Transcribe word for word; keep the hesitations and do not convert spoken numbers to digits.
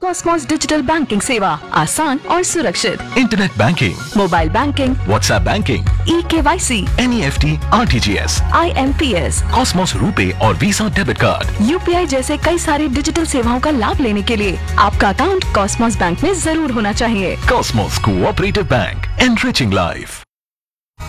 Cosmos digital banking सेवा आसान और सुरक्षित। Internet banking, mobile banking, WhatsApp banking, e KYC, N E F T, R T G S, I am P S, Cosmos RuPay और visa debit card, U P I जैसे कई सारी digital सेवाओं का लाभ लेने के लिए आपका अकाउंट कॉस्मोस बैंक में जरूर होना चाहिए। Cosmos cooperative bank, enriching life.